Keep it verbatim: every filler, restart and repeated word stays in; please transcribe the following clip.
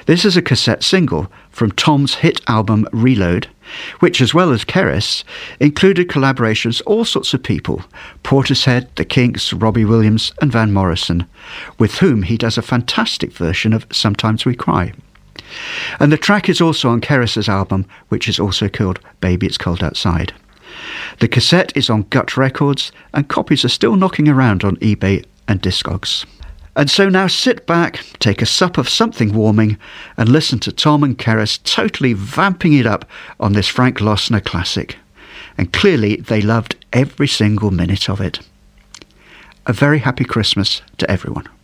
This is a cassette single from Tom's hit album Reload, which, as well as Keris, included collaborations all sorts of people: Portishead, The Kinks, Robbie Williams and Van Morrison, with whom he does a fantastic version of Sometimes We Cry. And the track is also on Keris's album, which is also called Baby It's Cold Outside. The cassette is on Gut Records, and copies are still knocking around on eBay and Discogs. And so now sit back, take a sup of something warming, and listen to Tom and Keris totally vamping it up on this Frank Loessner classic. And clearly they loved every single minute of it. A very happy Christmas to everyone.